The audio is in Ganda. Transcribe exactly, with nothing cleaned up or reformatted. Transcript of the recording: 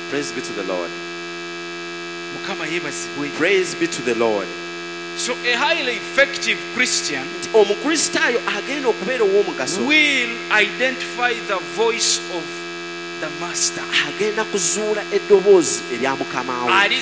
Praise be to the Lord. Mukama yebazibwe. Praise be to the Lord. So a highly effective Christian Omukristaayo agenda okubeera ow'omugaso will identify the voice of the master. agenda kuzuula eddoboozi erya mukama we.